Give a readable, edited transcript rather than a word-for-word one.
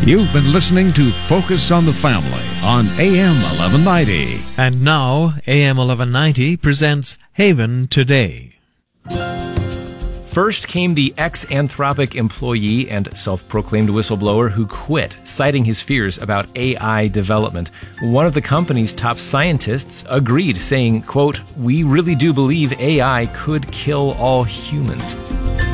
You've been listening to Focus on the Family on AM 1190. And now, AM 1190 presents Haven Today. First came the ex-Anthropic employee and self-proclaimed whistleblower who quit, citing his fears about AI development. One of the company's top scientists agreed, saying, quote, "We really do believe AI could kill all humans."